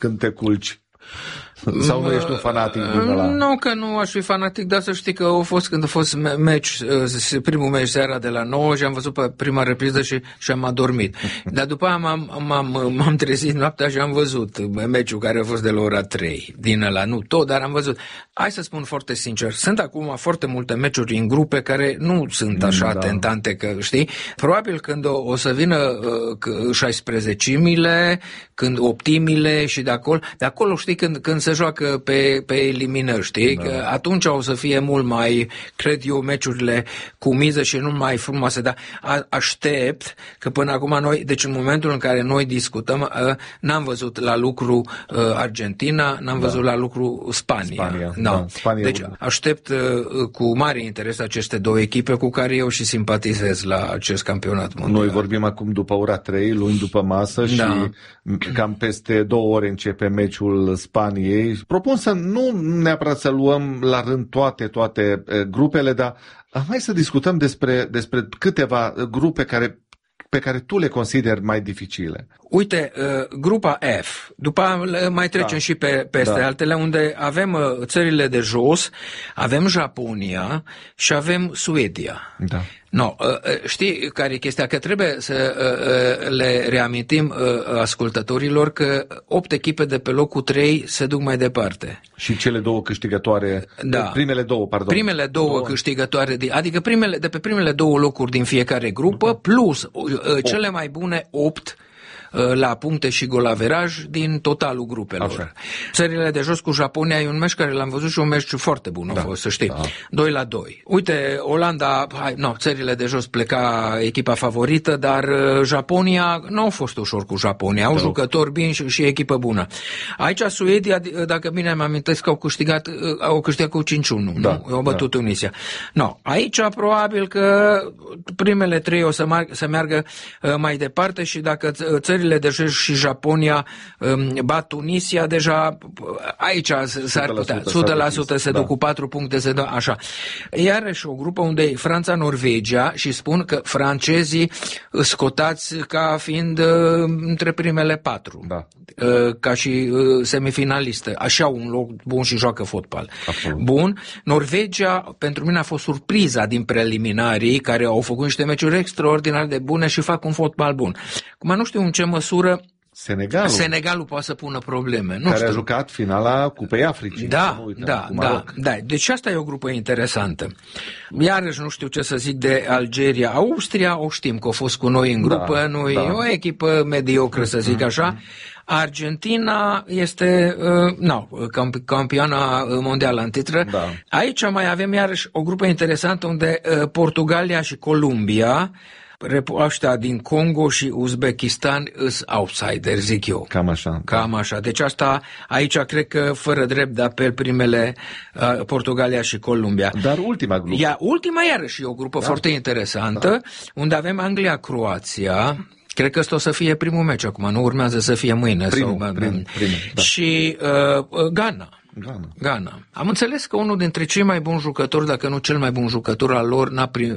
când te culci? Sau nu ești un fanatic din ăla? Nu că nu aș fi fanatic, dar să știi că când a fost primul meci seara de la 9 și am văzut pe prima repriză și am adormit. Dar după aia m-am trezit noaptea și am văzut meciul care a fost de la ora 3 din ăla, nu tot, dar am văzut. Hai să spun foarte sincer, sunt acum foarte multe meciuri în grupe care nu sunt așa tentante, că știi, probabil când o să vină 16-mile, când optimile și de acolo știi, când se joacă pe eliminări, știi? Da. Că atunci o să fie mult mai, cred eu, meciurile cu miză și nu mai frumoase, dar aștept că până acum noi, deci în momentul în care noi discutăm, n-am văzut la lucru Argentina, n-am văzut la lucru Spania. Spania deci aștept cu mare interes aceste două echipe cu care eu și simpatizez la acest campionat mondial. Noi vorbim acum după ora 3, luni după masă și cam peste 2 ore începe meciul Spaniei. Propun să nu neapărat să luăm la rând toate grupele, dar hai să discutăm despre câteva grupe pe care tu le consideri mai dificile. Uite, grupa F, după mai trecem și peste altele, unde avem țările de jos, avem Japonia și avem Suedia. Da. No, știi care e chestia? Că trebuie să le reamintim ascultătorilor că 8 echipe de pe locul 3 se duc mai departe. Și cele două câștigătoare, primele două câștigătoare, adică de pe primele 2 locuri din fiecare grupă, plus cele mai bune 8 la puncte și golaveraj din totalul grupelor. Așa. Țările de jos cu Japonia e un meci care l-am văzut și un meci foarte bun, a fost, să știi. 2-2. Uite, Olanda, țările de jos pleca echipa favorită, dar Japonia nu au fost ușor cu Japonia. Au jucători buni și echipă bună. Aici Suedia, dacă bine îmi amintesc, au câștigat cu 5-1. Nu? Au bătut Tunisia. No, aici probabil că primele 3 o să meargă mai departe și dacă țările de jos și Japonia bat Tunisia, deja aici s-ar putea 100% se duc cu 4 puncte, se dă așa. Iarăși o grupă unde e Franța-Norvegia și spun că francezii scotați ca fiind între primele 4. Da. Ca și semifinalistă. Așa un loc bun și joacă fotbal. Absolut. Bun. Norvegia pentru mine a fost surpriza din preliminarii, care au făcut niște meciuri extraordinar de bune și fac un fotbal bun. Acum nu știu în ce măsură Senegalul poate să pună probleme. Care a jucat finala Cupei Africii. Da. Deci asta e o grupă interesantă. Iarăși nu știu ce să zic de Algeria. Austria, o știm că a fost cu noi în grupă, e o echipă mediocră, să zic așa. Argentina este campioana mondială în titră. Da. Aici mai avem iarăși o grupă interesantă unde Portugalia și Columbia, ăștia din Congo și Uzbekistan îs outsider, zic eu. Cam așa. Deci aici cred că fără drept de apel primele Portugalia și Columbia. Dar ultima grupă. Ultima iarăși e o grupă foarte interesantă, unde avem Anglia-Croația. Cred că ăsta o să fie primul meci acum, nu urmează să fie mâine. Primul. Și Ghana. Am înțeles că unul dintre cei mai buni jucători, dacă nu cel mai bun jucător al lor,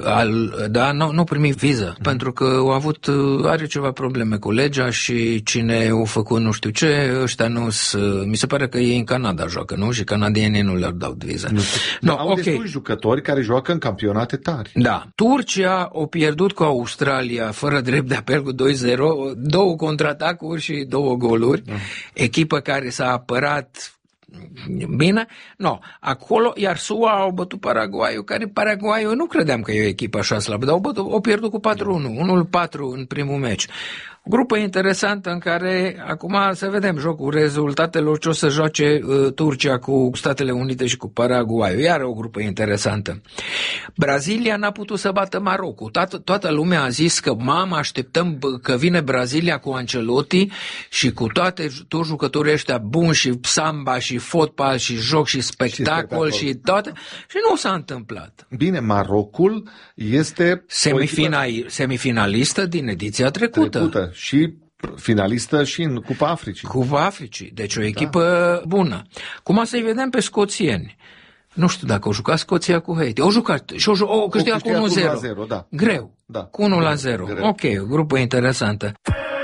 nu primit viză, pentru că are ceva probleme cu legea și cine a făcut nu știu ce, ăștia mi se pare că ei în Canada joacă, nu? Și canadienii nu le-au dat viză. Au destui jucători care joacă în campionate tari. Da. Turcia a pierdut cu Australia fără drept de apel cu 2-0, 2 contraatacuri și 2 goluri. Echipă care s-a apărat bine, acolo, iar SUA au bătut Paraguayul, care Paraguayul nu credeam că e o echipă așa slabă, dar au pierdut cu 4-1, 1-4 în primul meci. Grupă interesantă în care acum să vedem jocul rezultatelor ce o să joace Turcia cu Statele Unite și cu Paraguayul. Iar o grupă interesantă. Brazilia n-a putut să bată Marocul. Toată lumea a zis că așteptăm că vine Brazilia cu Ancelotti și cu toți jucătorii ăștia buni și samba și fotbal și joc și spectacol și toate. Și nu s-a întâmplat. Bine, Marocul este semifinalistă din ediția trecută. Și finalistă și în Cupa Africii. Cupa Africii, deci o echipă bună. Cum să-i vedem pe scoțieni? Nu știu dacă au jucat Scoția cu Haiti. Au jucat și au câștigat cu 1-0. Da. Greu. Cu 1-0. Ok, o grupă interesantă.